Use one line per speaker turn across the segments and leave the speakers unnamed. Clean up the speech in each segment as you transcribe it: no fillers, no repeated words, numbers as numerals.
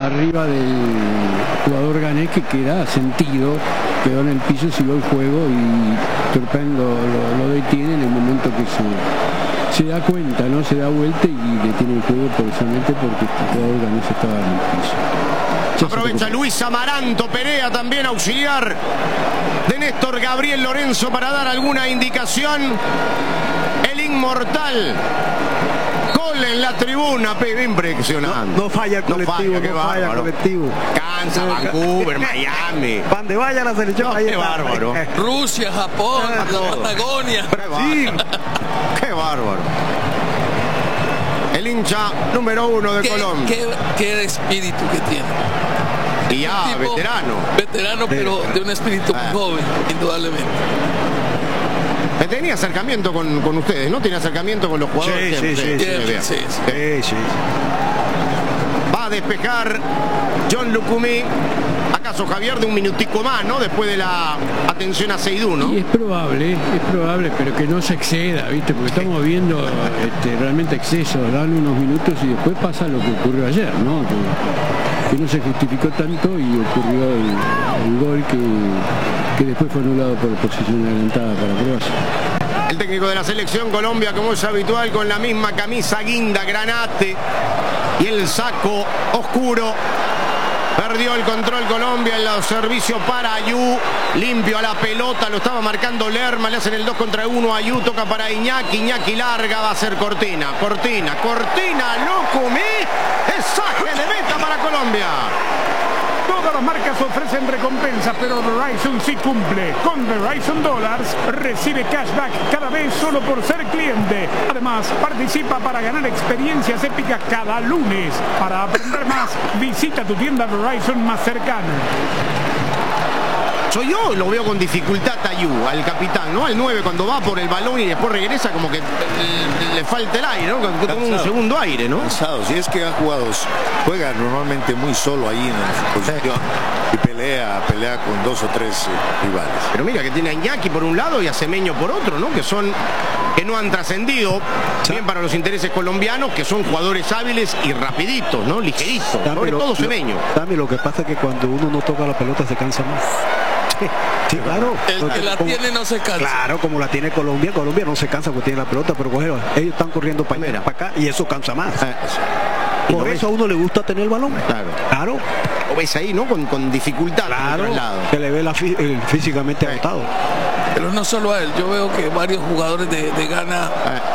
arriba del jugador ganés, que queda sentido, quedó en el piso, siguió el juego y Turpin lo detiene en el momento que se da cuenta, ¿no? Se da vuelta y detiene el juego precisamente porque este jugador ganés estaba en el piso.
Aprovecha Luis Amaranto Perea, también auxiliar de Néstor Gabriel Lorenzo, para dar alguna indicación. El inmortal Cole en la tribuna, pero impresionante.
No falla el colectivo, no falla el colectivo.
Kansas, Vancouver, Miami.
Donde vaya la selección, ahí
qué
está.
bárbaro.
Rusia, Japón, la Patagonia.
Brasil. Qué bárbaro. El hincha número 1 de Colombia.
Qué espíritu que tiene.
Y ya, veterano.
Veterano, pero de un espíritu muy joven, indudablemente.
Tenía acercamiento con ustedes, ¿no? Tiene acercamiento con los jugadores.
Sí.
Va a despejar John Lucumí. ¿Acaso, Javier, de un minutico más, ¿no? Después de la atención a Seydou, ¿no?
Y es probable, pero que no se exceda, ¿viste? Porque estamos viendo realmente excesos, dan unos minutos y después pasa lo que ocurrió ayer, ¿no? Que no se justificó tanto y ocurrió el gol que después fue anulado por posición adelantada para Croacia.
El técnico de la selección Colombia, como es habitual, con la misma camisa guinda, granate y el saco oscuro. Perdió el control Colombia en los servicios para Ayú. Limpio a la pelota, lo estaba marcando Lerma. Le hacen el 2 contra 1. Ayú toca para Iñaki. Iñaki larga, va a ser Cortina. Cortina, Lucumí. Es saque de meta para Colombia.
Todas las marcas ofrecen recompensas, pero Verizon sí cumple. Con Verizon Dollars recibe cashback cada vez solo por ser cliente. Además, participa para ganar experiencias épicas cada lunes. Para aprender más, visita tu tienda Verizon más cercana.
Yo lo veo con dificultad a Ayú, al capitán, ¿no? Al 9, cuando va por el balón y después regresa, como que le falta el aire, ¿no? Como un segundo aire, ¿no?
Cansado. Si es que juega normalmente muy solo ahí en la posición y pelea con 2 o 3 rivales.
Pero mira que tiene a Iñaki por un lado y a Semeño por otro, ¿no? Que no han trascendido bien para los intereses colombianos, que son jugadores hábiles y rapiditos, ¿no? Ligeritos, sobre todo Semeño.
Lo que pasa es que cuando uno no toca la pelota se cansa más. Sí, claro.
El que la tiene no se cansa.
Claro, como la tiene Colombia no se cansa porque tiene la pelota, pero ellos están corriendo para acá y eso cansa más. Por eso a uno le gusta tener el balón. Claro.
Lo ves ahí, ¿no? Con dificultad.
Claro, que le ve físicamente agotado.
Pero no solo a él, yo veo que varios jugadores de Ghana,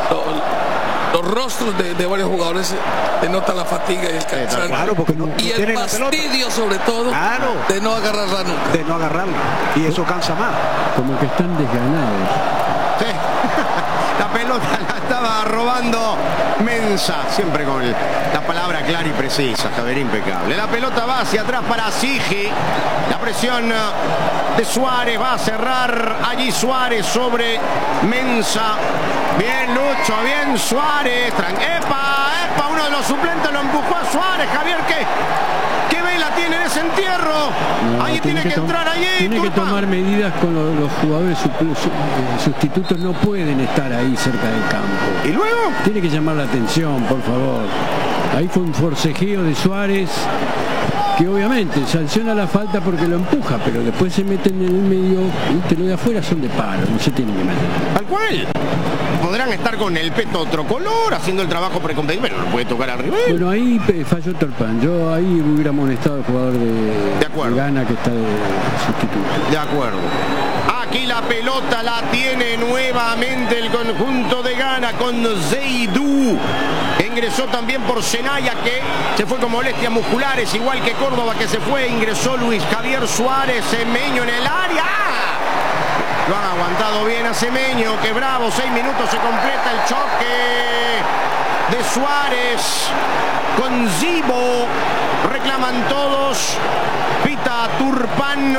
los rostros de varios jugadores denotan la fatiga y el cansancio.
Claro, porque
y el fastidio, sobre todo, de no agarrarla nunca.
De no agarrarla. Y eso cansa más.
Como que están desganados.
Sí. La pelota la estaba robando Mensah, siempre con la palabra clara y precisa, Javier, impecable. La pelota va hacia atrás para Sigi. La presión de Suárez, va a cerrar allí Suárez sobre Mensah. Bien Lucho, bien Suárez. ¡Epa! Uno de los suplentes lo empujó a Suárez, Javier, ¿qué vela tiene en ese entierro? Ahí tiene que entrar allí.
Tiene que tomar medidas con los jugadores sustitutos, no pueden estar ahí cerca del campo.
¿Y luego?
Tiene que llamar la atención, por favor. Ahí fue un forcejeo de Suárez, que obviamente sanciona la falta porque lo empuja, pero después se meten en el medio, ¿viste? Lo de afuera son de palo, no se tienen que meter.
Tal cual. Podrán estar con el peto otro color, haciendo el trabajo precompetido, pero no puede tocar arriba.
Bueno, ahí falló Turpin. Yo ahí hubiera amonestado al jugador de Ghana, que está de sustituto.
De acuerdo. Aquí la pelota la tiene nuevamente el conjunto de Ghana con Seydou. Ingresó también por Senaya, que se fue con molestias musculares, igual que Córdoba, que se fue. Ingresó Luis Javier Suárez, Semeño en el área. Lo han aguantado bien a Semeño, que bravo, 6 minutos se completa el choque de Suárez con Zibo. Reclaman todos. Pita Turpin.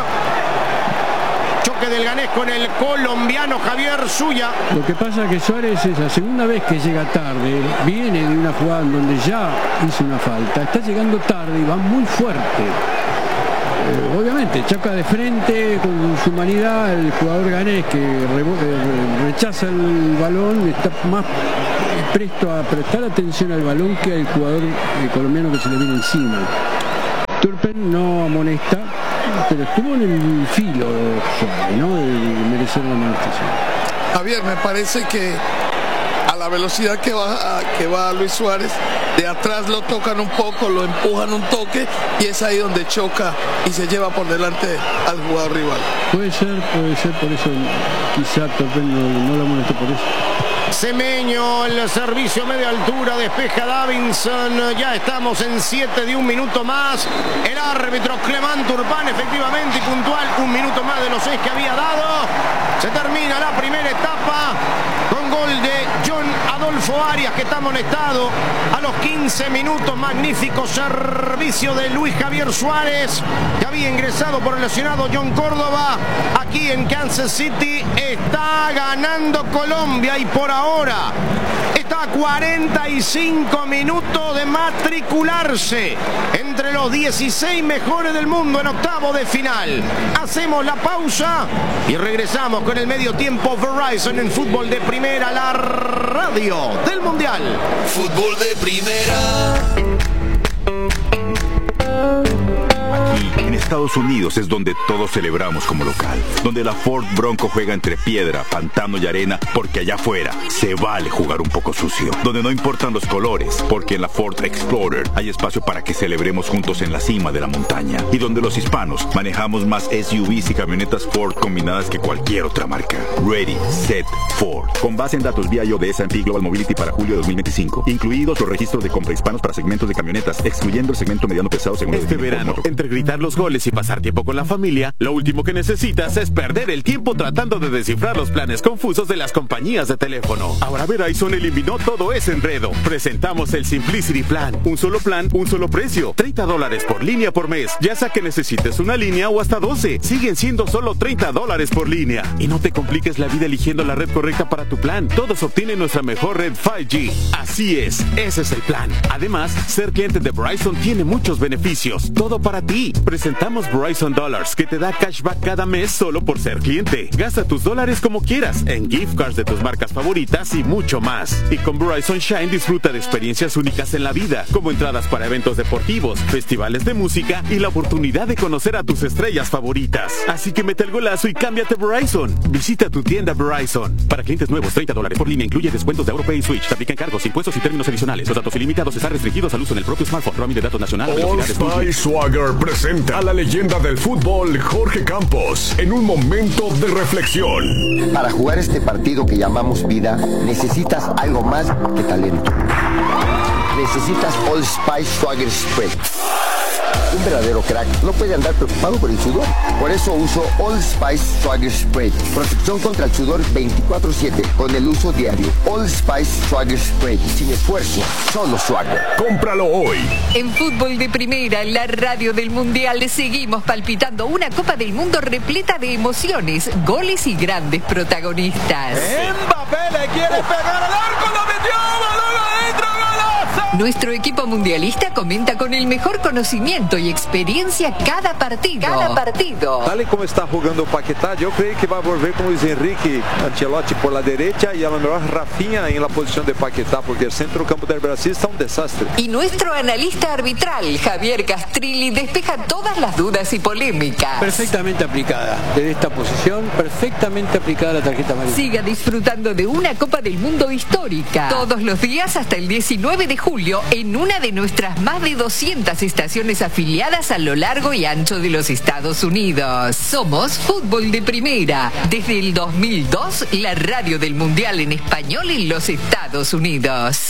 Choque del ganés con el colombiano Javier Suya.
Lo que pasa es que Suárez es la segunda vez que llega tarde. Viene de una jugada en donde ya hizo una falta. Está llegando tarde y va muy fuerte. Obviamente, choca de frente con su humanidad el jugador ganés, que rechaza el balón, está más presto a prestar atención al balón que al jugador colombiano que se le viene encima. Turpen no amonesta, pero estuvo en el filo, ¿no?, de merecer la amonestación.
Javier, me parece que a la velocidad que va Luis Suárez, de atrás lo tocan un poco, lo empujan un toque y es ahí donde choca y se lleva por delante al jugador rival.
Puede ser, por eso quizá Turpen no lo amonestó por eso.
Semeño, el servicio media altura, despeja Davinson. Ya estamos en 7 de un minuto más. El árbitro Clement Turpin, efectivamente y puntual, un minuto más de los 6 que había dado. Se termina la primera etapa con gol de John Adolfo Arias, que está amonestado a los 15 minutos. Magnífico servicio de Luis Javier Suárez, que había ingresado por el lesionado John Córdoba. Aquí en Kansas City está ganando Colombia y por ahora está a 45 minutos de matricularse entre los 16 mejores del mundo en octavo de final. Hacemos la pausa y regresamos con el medio tiempo. Verizon en fútbol de primera, la radio del mundial.
Fútbol de primera.
Aquí, en Estados Unidos, es donde todos celebramos como local. Donde la Ford Bronco juega entre piedra, pantano y arena, porque allá afuera se vale jugar un poco sucio. Donde no importan los colores, porque en la Ford Explorer hay espacio para que celebremos juntos en la cima de la montaña. Y donde los hispanos manejamos más SUVs y camionetas Ford combinadas que cualquier otra marca. Ready, Set, Ford. Con base en datos BIO de S&P Global Mobility para julio de 2025. Incluidos los registros de compra hispanos para segmentos de camionetas, excluyendo el segmento mediano pesado según
este verano. Entre gritar los goles y pasar tiempo con la familia, lo último que necesitas es perder el tiempo tratando de descifrar los planes confusos de las compañías de teléfono. Ahora Verizon eliminó todo ese enredo. Presentamos el Simplicity Plan. Un solo plan, un solo precio. $30 por línea por mes. Ya sea que necesites una línea o hasta 12. Siguen siendo solo $30 por línea. Y no te compliques la vida eligiendo la red correcta para tu plan. Todos obtienen nuestra mejor red 5G. Así es, ese es el plan. Además, ser cliente de Verizon tiene muchos beneficios. Todo para ti. Presentamos Verizon Dollars, que te da cashback cada mes solo por ser cliente. Gasta tus dólares como quieras, en gift cards de tus marcas favoritas y mucho más. Y con Verizon Shine disfruta de experiencias únicas en la vida, como entradas para eventos deportivos, festivales de música y la oportunidad de conocer a tus estrellas favoritas. Así que mete el golazo y cámbiate Verizon. Visita tu tienda Verizon. Para clientes nuevos, $30 por línea, incluye descuentos de AutoPay y Switch. Te aplican cargos, impuestos y términos adicionales. Los datos ilimitados están restringidos al uso en el propio smartphone. Roaming de datos nacional.
All Spice Swagger presenta a la leyenda del fútbol Jorge Campos en un momento de reflexión.
Para jugar este partido que llamamos vida, necesitas algo más que talento. Necesitas All Spice Swagger Spread. Un verdadero crack no puede andar preocupado por el sudor. Por eso uso All Spice Swagger Spread. Protección contra el sudor 24/7 con el uso diario. All Spice Swagger Spread. Sin esfuerzo, solo Swagger.
Cómpralo hoy.
En fútbol de primera, en la radio del mundial, seguimos palpitando una Copa del Mundo repleta de emociones, goles y grandes protagonistas.
Mbappé le quiere pegar al arco, lo metió, balón adentro, golazo.
Nuestro equipo mundialista comenta con el mejor conocimiento y experiencia cada partido.
Tal y como está jugando Paquetá, yo creo que va a volver con Luis Enrique Ancelotti por la derecha y a lo mejor Rafinha en la posición de Paquetá, porque el centro del campo del Brasil está un desastre.
Y nuestro analista arbitral, Javier Castrilli, despeja todas las dudas y polémicas.
Perfectamente aplicada, desde esta posición, perfectamente aplicada la tarjeta amarilla.
Siga disfrutando de una Copa del Mundo histórica. Todos los días hasta el 19 de julio en una de nuestras más de 200 estaciones afiliadas a lo largo y ancho de los Estados Unidos. Somos Fútbol de Primera. Desde el 2002, la radio del mundial en español en los Estados Unidos.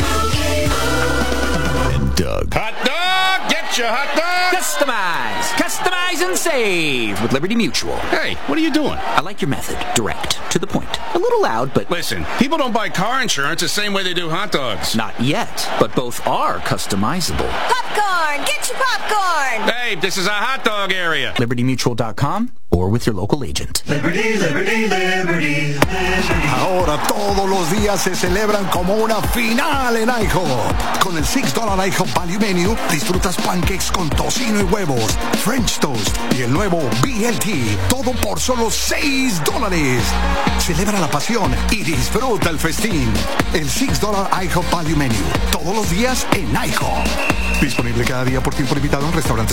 Hot dog, get your hot dog.
Customize and save with Liberty Mutual.
Hey, what are you doing?
I like your method. Direct, to the point. A little loud, but...
Listen, people don't buy car insurance the same way they do hot dogs.
Not yet, but both are customizable.
Popcorn! Get your popcorn!
Hey, this is a hot dog area.
LibertyMutual.com or with your local agent.
Liberty, Liberty, Liberty, Liberty.
Ahora todos los días se celebran como una final en IHOP. Con el $6 IHOP Value Menu disfrutas pancakes con tocino y huevos, French toast y el nuevo BLT. Todo por solo $6. Celebra la pasión y disfruta el festín. El $6 IHOP Value Menu. Todos los días en IHOP. Disponible cada día por tiempo limitado en restaurantes